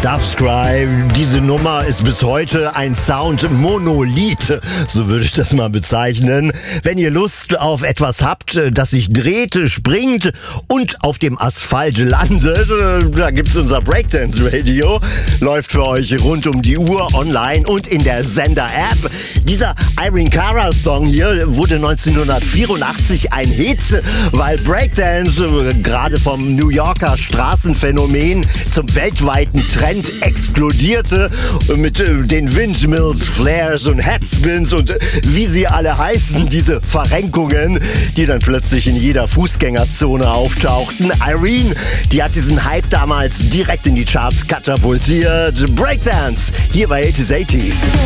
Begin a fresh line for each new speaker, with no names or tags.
Dovescry, diese Nummer ist bis heute ein Sound-Monolith, so würde ich das mal bezeichnen. Wenn ihr Lust auf etwas habt, das sich dreht, springt und auf dem Asphalt landet, da gibt's unser Breakdance-Radio, läuft für euch rund um die Uhr online und in der Sender-App. Dieser Irene Cara-Song hier wurde 1984 ein Hit, weil Breakdance gerade vom New Yorker Straßenphänomen zum weltweiten Trend explodierte mit den Windmills, Flares und Headspins und wie sie alle heißen, diese Verrenkungen, die dann plötzlich in jeder Fußgängerzone auftauchten. Irene, die hat diesen Hype damals direkt in die Charts katapultiert. Breakdance, hier bei 80s.